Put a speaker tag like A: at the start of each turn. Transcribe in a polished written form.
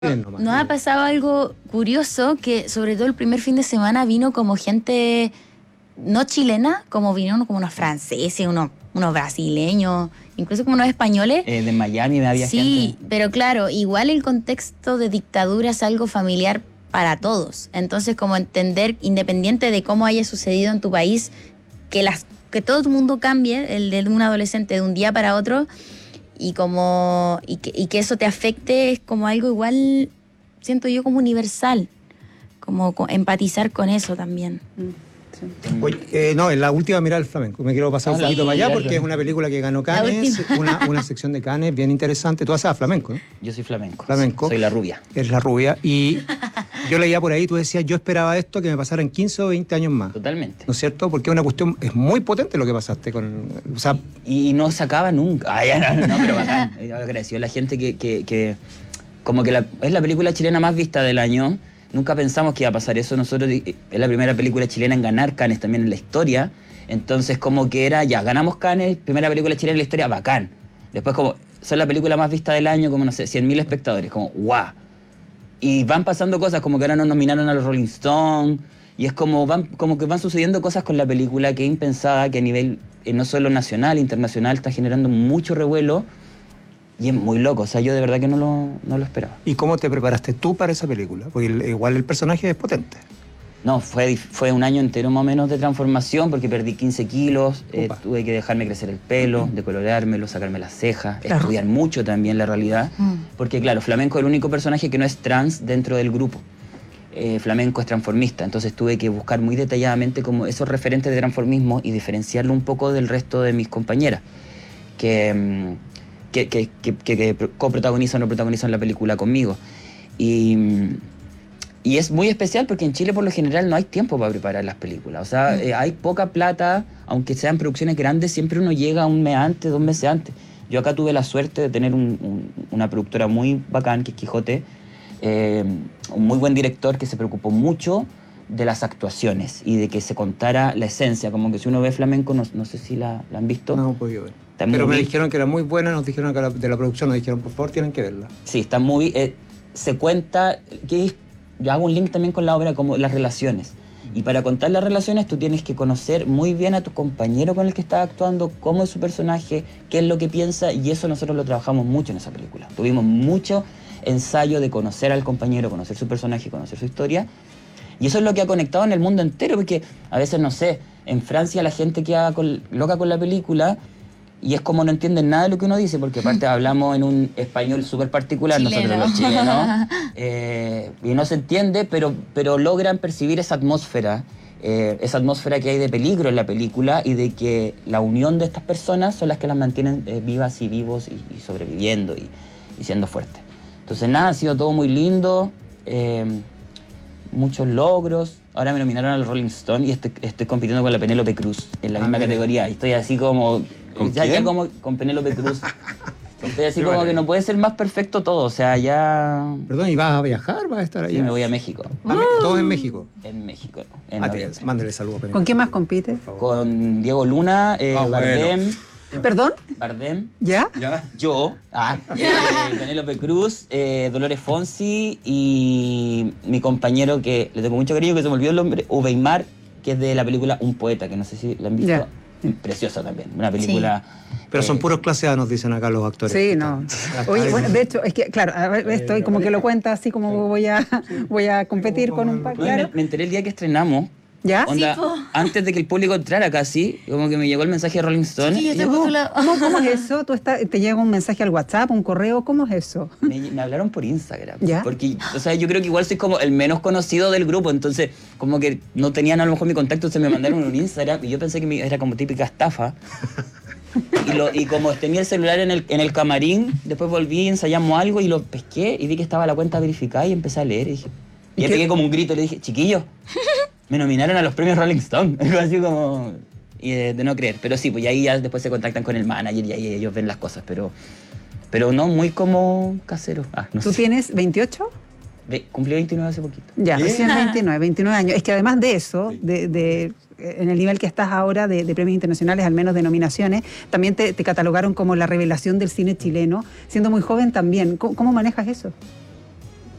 A: Nos ha pasado algo curioso, que sobre todo el primer fin de semana vino como gente no chilena, como vinieron como unos franceses, unos brasileños, incluso como unos españoles.
B: De Miami había gente.
A: Sí, pero claro, igual el contexto de dictadura es algo familiar para todos. Entonces, como entender, independiente de cómo haya sucedido en tu país, que todo el mundo cambie, el de un adolescente de un día para otro, y que eso te afecte, es como algo igual, siento yo, como universal, como empatizar con eso también.
C: Sí. Oye, no, en la última mirada al flamenco. Me quiero pasar un poquito para allá porque es una película que ganó Cannes, una sección de Cannes bien interesante. Tú haces flamenco, ¿no?
B: Yo soy flamenco.
C: Flamenco.
B: Soy la rubia.
C: Eres la rubia. Y yo leía por ahí, tú decías, yo esperaba esto que me pasara en 15 o 20 años más.
B: Totalmente.
C: ¿No es cierto? Porque es una cuestión, es muy potente lo que pasaste con... O sea,
B: y no se acaba nunca. No, pero bacán. Agradecido a la gente que como que es la película chilena más vista del año. Nunca pensamos que iba a pasar eso. Nosotros es la primera película chilena en ganar Cannes también en la historia. Entonces como que era, ya, ganamos Cannes, primera película chilena en la historia, bacán. Después como, son la película más vista del año, como no sé, 100.000 espectadores, como guau. Y van pasando cosas, como que ahora nos nominaron a los Rolling Stones, y es como que van sucediendo cosas con la película que es impensada, que a nivel no solo nacional, internacional, está generando mucho revuelo. Y es muy loco, o sea, yo de verdad que no lo esperaba.
C: ¿Y cómo te preparaste tú para esa película? Porque igual el personaje es potente.
B: No, fue un año entero más o menos de transformación, porque perdí 15 kilos, tuve que dejarme crecer el pelo, decolorármelo, sacarme las cejas, estudiar mucho también la realidad, porque claro, Flamenco es el único personaje que no es trans dentro del grupo. Flamenco es transformista, entonces tuve que buscar muy detalladamente como esos referentes de transformismo y diferenciarlo un poco del resto de mis compañeras, que coprotagonizan o protagonizan la película conmigo. Y es muy especial porque en Chile por lo general no hay tiempo para preparar las películas. O sea, hay poca plata, aunque sean producciones grandes, siempre uno llega un mes antes, 2 meses antes. Yo acá tuve la suerte de tener una productora muy bacán, que es Quijote, un muy buen director que se preocupó mucho de las actuaciones y de que se contara la esencia, como que si uno ve flamenco, no sé si la han visto.
C: No he podido ver. Pero me dijeron que era muy buena, nos dijeron que de la producción, nos dijeron, por favor, tienen que verla.
B: Sí, está muy... se cuenta... Yo hago un link también con la obra, como las relaciones. Y para contar las relaciones tú tienes que conocer muy bien a tu compañero con el que estás actuando, cómo es su personaje, qué es lo que piensa, y eso nosotros lo trabajamos mucho en esa película. Tuvimos mucho ensayo de conocer al compañero, conocer su personaje, conocer su historia. Y eso es lo que ha conectado en el mundo entero, porque a veces, no sé, en Francia la gente queda loca con la película y es como no entienden nada de lo que uno dice, porque aparte hablamos en un español súper particular, nosotros los chilenos, y no se entiende, pero logran percibir esa atmósfera que hay de peligro en la película y de que la unión de estas personas son las que las mantienen vivas y vivos y sobreviviendo y siendo fuertes. Entonces nada, ha sido todo muy lindo, muchos logros. Ahora me nominaron al Rolling Stone y estoy compitiendo con la Penélope Cruz en la misma categoría. Y estoy así como... ya como con Penélope Cruz. Estoy así como que no puede ser más perfecto todo, o sea, ya...
C: Perdón, ¿y vas a viajar? ¿Vas a estar allá?
B: Sí, me voy a México.
C: ¿Todos en México?
B: En México.
C: Mándale saludos a Penélope.
D: ¿Con quién más compite?
B: Con Diego Luna, Bardem...
C: Bueno.
D: ¿Perdón?
B: Bardem.
D: ¿Ya?
B: Yo. Penélope Cruz, Dolores Fonsi y mi compañero que le tengo mucho cariño, que se me olvidó el nombre, Uweimar, que es de la película Un Poeta, que no sé si la han visto.
D: Ya.
B: Preciosa también, una película...
A: Sí.
C: Pero son puros clase A, nos dicen acá los actores.
D: Sí, no. Oye, bueno, de hecho, es que, claro, a ver, estoy como que lo cuenta así como voy a competir con un par, claro.
B: Me enteré el día que estrenamos.
D: ¿Ya?
B: Onda,
A: Sí,
B: antes de que el público entrara casi, como que me llegó el mensaje de Rolling Stone.
A: Sí, yo
B: y
A: te
B: yo,
D: ¿Cómo es eso? ¿Te llega un mensaje al WhatsApp, un correo? ¿Cómo es eso?
B: me hablaron por Instagram.
D: ¿Ya?
B: Porque, o sea, yo creo que igual soy como el menos conocido del grupo, entonces como que no tenían a lo mejor mi contacto, entonces me mandaron un Instagram y yo pensé que era como típica estafa. Y como tenía el celular en el camarín, después volví, ensayamos algo y lo pesqué y vi que estaba la cuenta verificada y empecé a leer y dije... Y pegué como un grito y le dije, chiquillos, me nominaron a los premios Rolling Stone. Algo así como... Y de no creer. Pero sí, pues y ahí ya después se contactan con el manager y ahí ellos ven las cosas. Pero no muy como casero. No
D: ¿Tú
B: sé.
D: tienes 28?
B: Cumplí 29 hace poquito.
D: Ya, recién 29 años. Es que además de eso, en el nivel que estás ahora de premios internacionales, al menos de nominaciones, también te catalogaron como la revelación del cine chileno, siendo muy joven también. ¿Cómo manejas eso?